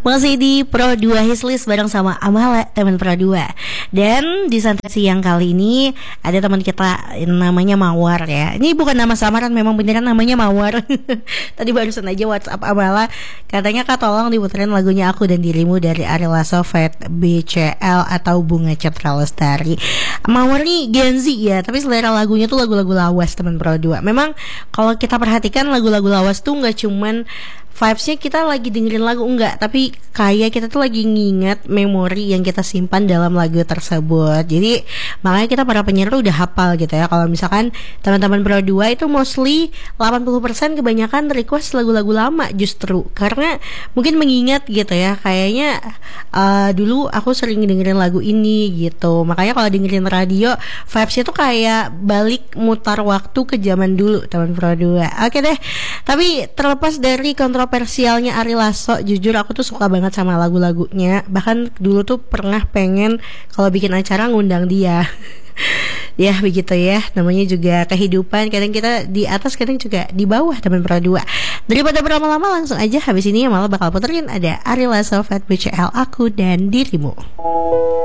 Masih di Pro 2 Hislist bareng sama Amala, teman Pro 2. Dan di santai siang kali ini ada teman kita namanya Mawar ya. Ini bukan nama samaran, memang beneran namanya Mawar. Tadi barusan aja WhatsApp Amala, katanya Kak tolong diputerin lagunya Aku dan Dirimu dari Ari Lasso Fat BCL atau Bunga Citra Lestari. Mawar nih Gen Z ya, tapi selera lagunya tuh lagu-lagu lawas teman Pro 2. Memang kalau kita perhatikan lagu-lagu lawas tuh nggak cuman vibes-nya kita lagi dengerin lagu, enggak, tapi kayak kita tuh lagi nginget memori yang kita simpan dalam lagu tersebut. Jadi makanya kita para penyiar tuh udah hafal gitu ya. Kalau misalkan teman-teman Pro 2 itu mostly 80% kebanyakan request lagu-lagu lama justru karena mungkin mengingat gitu ya. Kayaknya dulu aku sering dengerin lagu ini gitu. Makanya kalau dengerin radio vibes-nya tuh kayak balik mutar waktu ke zaman dulu teman Pro 2. Oke deh. Tapi terlepas dari kontroversialnya Ari Lasso, jujur aku tuh suka banget sama lagu-lagunya. Bahkan dulu tuh pernah pengen kalau bikin acara ngundang dia. Ya begitu ya, namanya juga kehidupan. Kadang kita di atas, kadang juga di bawah teman Pro 2. Daripada berlama-lama langsung aja habis ini malah bakal puterin ada Ari Lasso Fat BCL Aku dan Dirimu.